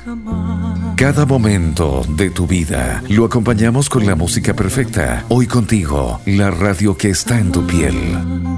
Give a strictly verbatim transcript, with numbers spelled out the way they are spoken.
Cada momento de tu vida lo acompañamos con la música perfecta. Hoy contigo, la radio que está en tu piel.